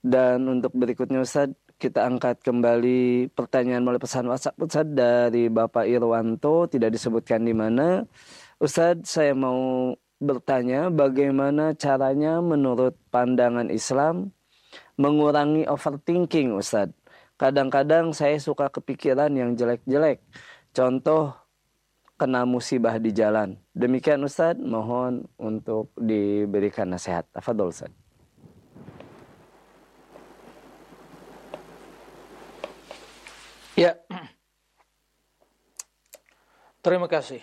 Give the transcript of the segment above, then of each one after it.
Dan untuk berikutnya Ustaz, kita angkat kembali pertanyaan melalui pesan WhatsApp Ustaz dari Bapak Irwanto, tidak disebutkan di mana. Ustaz, saya mau bertanya bagaimana caranya menurut pandangan Islam mengurangi overthinking Ustaz. Kadang-kadang saya suka kepikiran yang jelek-jelek. Contoh, kena musibah di jalan. Demikian Ustaz, mohon untuk diberikan nasihat. Tafadhol Ustaz. Ya, terima kasih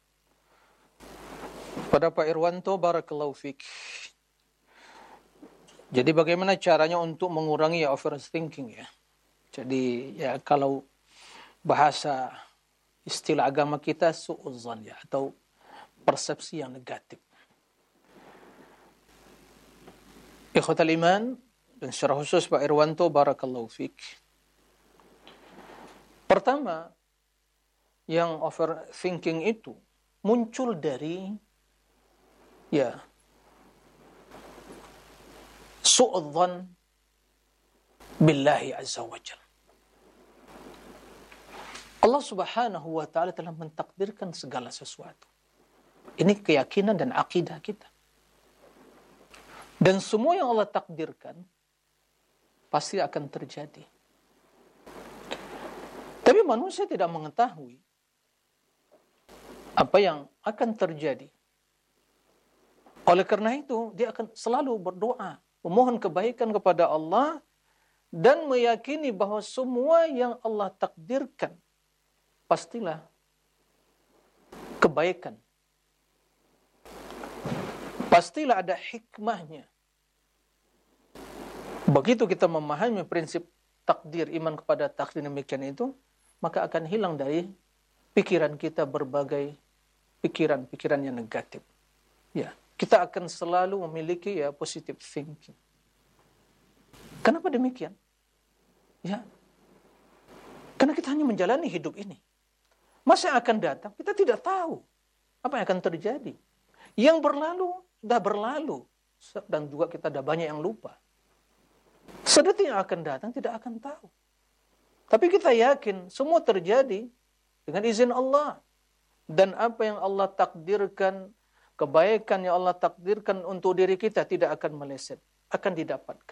pada Pak Irwanto, barakallahu fiik. Jadi bagaimana caranya untuk mengurangi overthinking ya? Jadi ya kalau bahasa istilah agama kita su'udzon ya, atau persepsi yang negatif. Ikhwatal iman, dan secara khusus Pak Irwanto, barakallahu fiik. Pertama, yang overthinking itu muncul dari ya su'udzon billahi azza wa jalla. Allah subhanahu wa ta'ala telah mentakdirkan segala sesuatu. Ini keyakinan dan akidah kita. Dan semua yang Allah takdirkan pasti akan terjadi. Tapi manusia tidak mengetahui apa yang akan terjadi. Oleh karena itu, dia akan selalu berdoa, memohon kebaikan kepada Allah, dan meyakini bahwa semua yang Allah takdirkan pastilah kebaikan. Pastilah ada hikmahnya. Begitu kita memahami prinsip takdir, iman kepada takdir demikian itu, maka akan hilang dari pikiran kita berbagai pikiran-pikiran yang negatif. Ya, kita akan selalu memiliki ya positive thinking. Kenapa demikian? Ya, karena kita hanya menjalani hidup ini. Masa yang akan datang kita tidak tahu apa yang akan terjadi. Yang berlalu sudah berlalu, dan juga kita ada banyak yang lupa. Sedetik yang akan datang tidak akan tahu. Tapi kita yakin semua terjadi dengan izin Allah. Dan apa yang Allah takdirkan, kebaikan yang Allah takdirkan untuk diri kita tidak akan meleset, akan didapatkan.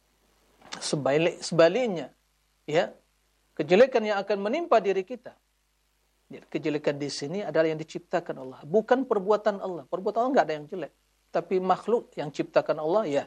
Sebaliknya, ya, kejelekan yang akan menimpa diri kita. Kejelekan di sini adalah yang diciptakan Allah, bukan perbuatan Allah. Perbuatan Allah nggak ada yang jelek, tapi makhluk yang ciptakan Allah ya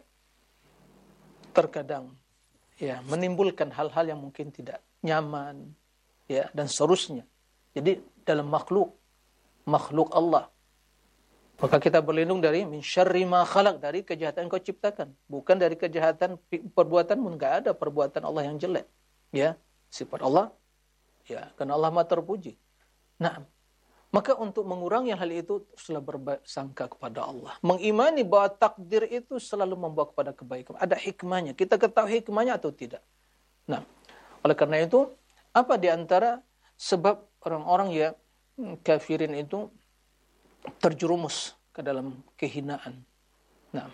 terkadang ya menimbulkan hal-hal yang mungkin tidak nyaman, ya, dan seterusnya. Jadi dalam makhluk Allah, maka kita berlindung dari min syarri ma khalaq, dari kejahatan yang kau ciptakan, bukan dari kejahatan perbuatanmu. Enggak ada perbuatan Allah yang jelek, ya, sifat Allah, ya, karena Allah Maha terpuji. Nah, maka untuk mengurangi hal itu selalu bersangka kepada Allah, mengimani bahwa takdir itu selalu membawa kepada kebaikan, ada hikmahnya. Kita ketahui hikmahnya atau tidak. Nah, oleh karena itu, apa di antara sebab orang-orang ya kafirin itu terjerumus ke dalam kehinaan? Nah,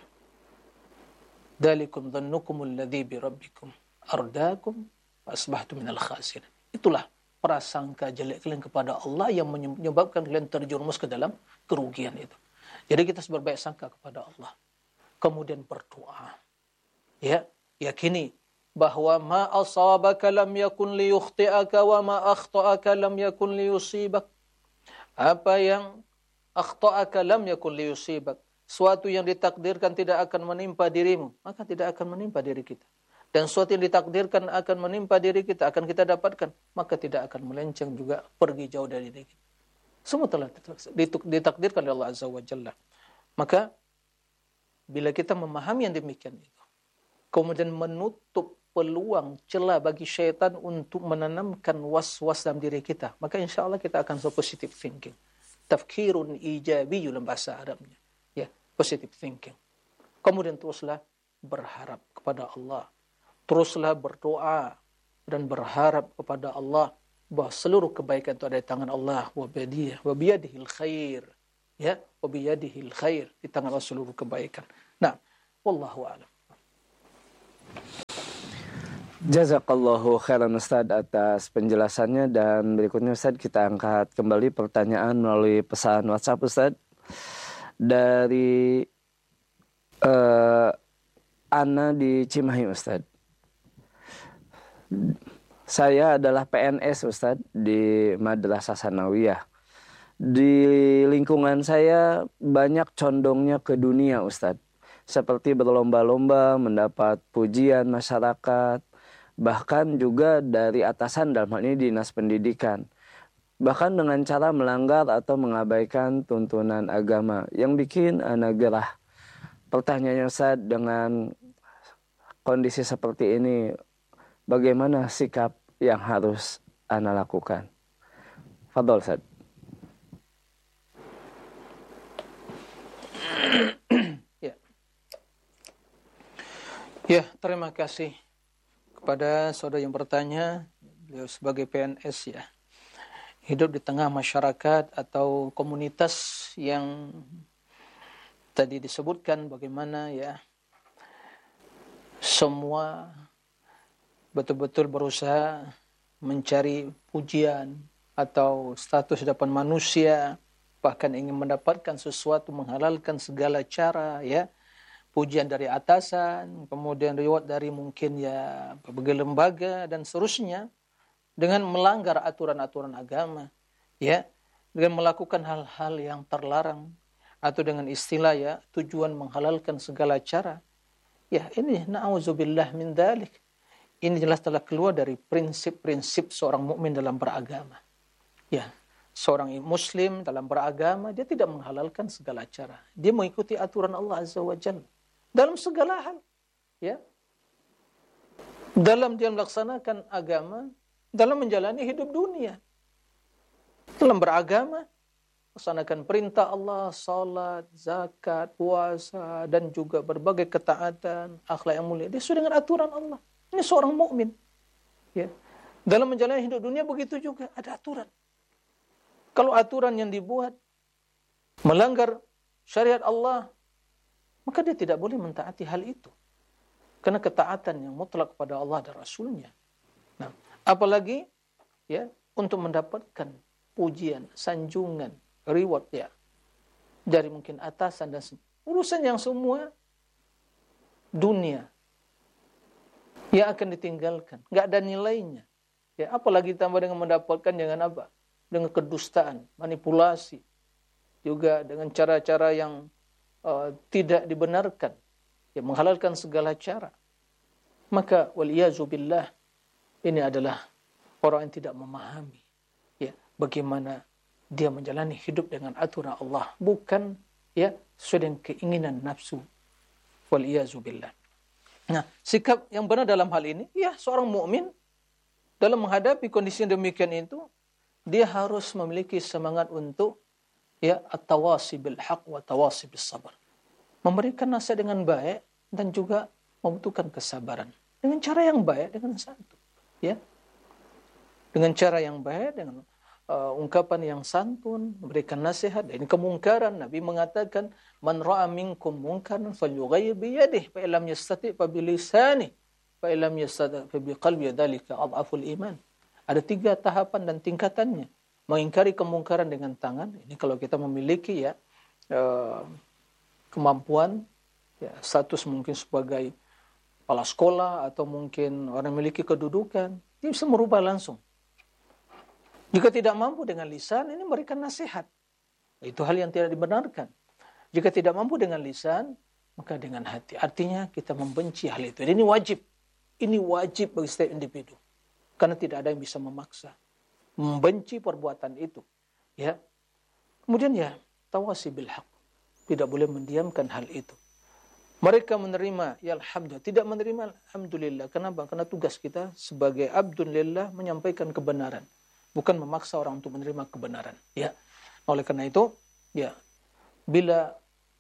dzalikum dhannukumul ladzi bi rabbikum ardaakum wa asbahtum minal khasirin. Itulah prasangka jelek kalian kepada Allah yang menyebabkan kalian terjerumus ke dalam kerugian itu. Jadi kita berbaik sangka kepada Allah. Kemudian berdoa. Ya, yakini bahwa ma asabaka lam yakun liyukhti'aka wa ma akhta'aka lam yakun liyusibak. Apa yang akhta'aka lam yakun liyusibak. Suatu yang ditakdirkan tidak akan menimpa dirimu, maka tidak akan menimpa diri kita. Dan suatu yang ditakdirkan akan menimpa diri kita, akan kita dapatkan, maka tidak akan melenceng juga, pergi jauh dari diri kita. Semua telah ditakdirkan oleh Allah Azza wa Jalla. Maka bila kita memahami yang demikian itu, kemudian menutup peluang celah bagi syaitan untuk menanamkan was-was dalam diri kita, maka insya Allah kita akan so positive thinking. Tafkirun ijabi dalam bahasa Arabnya, ya, positive thinking. Kemudian teruslah berharap kepada Allah, teruslah berdoa dan berharap kepada Allah bahwa seluruh kebaikan itu ada di tangan Allah, wa biyadihil khair, ya, wa biyadihil khair, di tangan Allah seluruh kebaikan. Nah, wallahu a'lam. Jazakallahu khairan Ustadz atas penjelasannya, dan berikutnya Ustadz kita angkat kembali pertanyaan melalui pesan WhatsApp Ustadz dari Ana di Cimahi Ustadz. Saya adalah PNS Ustadz di Madrasah Sanawiyah. Di lingkungan saya banyak condongnya ke dunia Ustadz, seperti berlomba-lomba mendapat pujian masyarakat, bahkan juga dari atasan, dalam hal ini dinas pendidikan, bahkan dengan cara melanggar atau mengabaikan tuntunan agama, yang bikin anak gerah. Pertanyaannya Ustaz, dengan kondisi seperti ini, bagaimana sikap yang harus anak lakukan? Fadol Ustaz. Ya, terima kasih kepada saudara yang bertanya. Beliau sebagai PNS ya, hidup di tengah masyarakat atau komunitas yang tadi disebutkan bagaimana ya semua betul-betul berusaha mencari pujian atau status di depan manusia, bahkan ingin mendapatkan sesuatu, menghalalkan segala cara ya, pujian dari atasan, kemudian reward dari mungkin ya berbagai lembaga dan seterusnya, dengan melanggar aturan-aturan agama ya, dengan melakukan hal-hal yang terlarang, atau dengan istilah ya tujuan menghalalkan segala cara. Ya, ini na'udzubillah min dzalik. Ini jelas telah keluar dari prinsip-prinsip seorang mukmin dalam beragama. Ya, seorang muslim dalam beragama dia tidak menghalalkan segala cara. Dia mengikuti aturan Allah Azza wa Jalla dalam segala hal. Ya. Dalam dia melaksanakan agama, dalam menjalani hidup dunia. Dalam beragama, laksanakan perintah Allah, salat, zakat, puasa, dan juga berbagai ketaatan, akhlak yang mulia. Dia sesuai dengan aturan Allah. Ini seorang mukmin. Ya. Dalam menjalani hidup dunia begitu juga ada aturan. Kalau aturan yang dibuat melanggar syariat Allah, maka dia tidak boleh mentaati hal itu. Karena ketaatan yang mutlak kepada Allah dan Rasulnya. Nah, apalagi ya untuk mendapatkan pujian, sanjungan, reward ya dari mungkin atasan dan urusan yang semua dunia yang akan ditinggalkan, nggak ada nilainya. Ya, apalagi ditambah dengan mendapatkan dengan apa? Dengan kedustaan, manipulasi, juga dengan cara-cara yang tidak dibenarkan, ya, menghalalkan segala cara. Maka waliyazubillah, ini adalah orang yang tidak memahami ya bagaimana dia menjalani hidup dengan aturan Allah, bukan ya sesuai dengan keinginan nafsu. Waliyazubillah. Nah, sikap yang benar dalam hal ini, ya seorang mukmin dalam menghadapi kondisi yang demikian itu, dia harus memiliki semangat untuk ya at-tawasi bil haq wa tawasi bis sabr. Memberikan nasihat dengan baik dan juga membutuhkan kesabaran. Dengan cara yang baik, dengan santun. Ya. Dengan cara yang baik, dengan ungkapan yang santun, memberikan nasihat. Ini kemungkaran, Nabi mengatakan, man ra'a minkum munkaran falyughayyir bi yadihi, fa illam yastati' fa bi lisanihi, fa illam yastati' fa bi qalbihi, dzalika adhaful iman. Ada 3 tahapan dan tingkatannya. Mengingkari kemungkaran dengan tangan, ini kalau kita memiliki ya kemampuan, ya, status mungkin sebagai kepala sekolah atau mungkin orang yang memiliki kedudukan, dia bisa merubah langsung. Jika tidak mampu dengan lisan, ini memberikan nasihat. Itu hal yang tidak dibenarkan. Jika tidak mampu dengan lisan, maka dengan hati. Artinya kita membenci hal itu. Ini wajib. Ini wajib bagi setiap individu. Karena tidak ada yang bisa memaksa. Membenci perbuatan itu. Ya. Kemudian ya, tawasi bil haq. Tidak boleh mendiamkan hal itu. Mereka menerima, ya alhamdulillah. Tidak menerima, alhamdulillah. Kenapa? Karena tugas kita sebagai abdulillah menyampaikan kebenaran. Bukan memaksa orang untuk menerima kebenaran. Ya. Oleh karena itu, ya, bila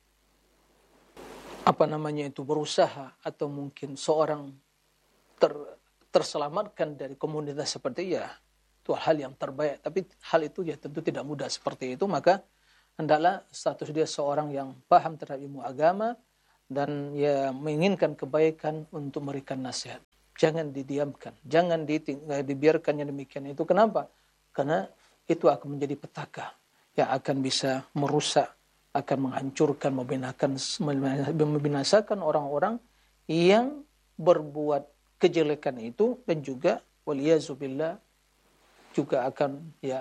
berusaha atau mungkin seorang terselamatkan dari komunitas seperti ya, itu hal yang terbaik. Tapi hal itu ya tentu tidak mudah seperti itu. Maka hendaklah status dia seorang yang paham terhadap ilmu agama dan ya menginginkan kebaikan untuk memberikan nasihat. Jangan didiamkan, jangan dibiarkannya demikian itu. Kenapa? Karena itu akan menjadi petaka yang akan bisa merusak, akan menghancurkan, membinasakan orang-orang yang berbuat kejelekan itu, dan juga waliyazubillah juga akan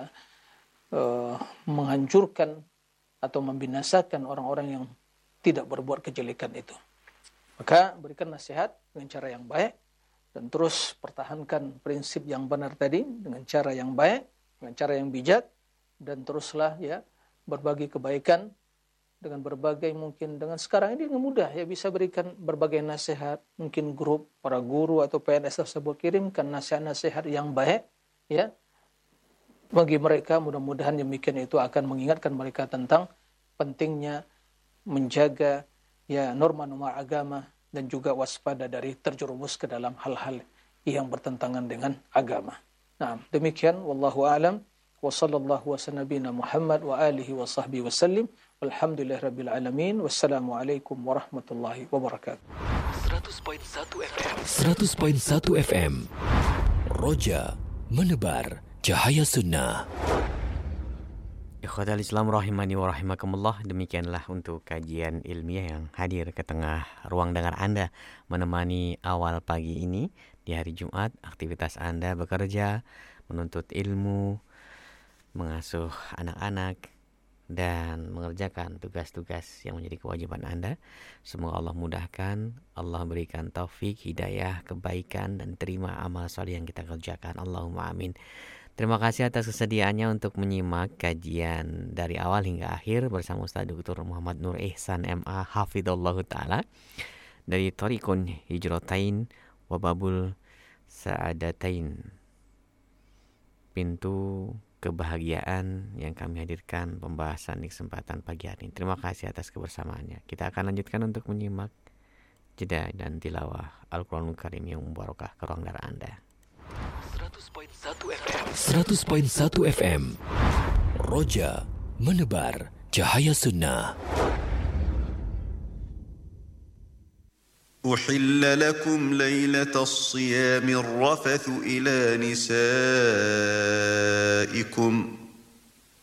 menghancurkan atau membinasakan orang-orang yang tidak berbuat kejelekan itu. Maka berikan nasihat dengan cara yang baik, dan terus pertahankan prinsip yang benar tadi dengan cara yang baik, dengan cara yang bijak, dan teruslah berbagi kebaikan dengan berbagai, mungkin dengan sekarang ini dengan mudah bisa berikan berbagai nasihat, mungkin grup para guru atau PNS tersebut kirimkan nasihat-nasihat yang baik bagi mereka. Mudah-mudahan demikian itu akan mengingatkan mereka tentang pentingnya menjaga norma-norma agama, dan juga waspada dari terjerumus ke dalam hal-hal yang bertentangan dengan agama. Nah, demikian wallahu a'lam wa sallallahu wa nabiyana Muhammad wa alihi wa sahbihi wasallim. Walhamdulillahirabbil alamin. Wassalamualaikum warahmatullahi wabarakatuh. 100.1 FM. 100.1 FM. Roja menebar cahaya sunnah. Ikhwatal Islam rahimani wa rahimakumullah, demikianlah untuk kajian ilmiah yang hadir ke tengah ruang dengar Anda, menemani awal pagi ini di hari Jumat. Aktivitas Anda bekerja, menuntut ilmu, mengasuh anak-anak, dan mengerjakan tugas-tugas yang menjadi kewajiban Anda. Semoga Allah mudahkan, Allah berikan taufik, hidayah, kebaikan, dan terima amal soleh yang kita kerjakan. Allahumma amin. Terima kasih atas kesediaannya untuk menyimak kajian dari awal hingga akhir bersama Ustaz Dr. Muhammad Nur Ihsan MA Hafidhullahu Ta'ala dari Thariqun Hijratain Wababul Sa'adatain, pintu kebahagiaan yang kami hadirkan pembahasan di kesempatan pagi hari ini. Terima kasih atas kebersamaannya. Kita akan lanjutkan untuk menyimak jeda dan tilawah Al-Quranul Karim yang mubarakah ke ruang darah Anda. 100.1 FM. 100.1 FM. Roja menebar cahaya sunnah. أحل لكم ليلة الصيام الرفث إلى نسائكم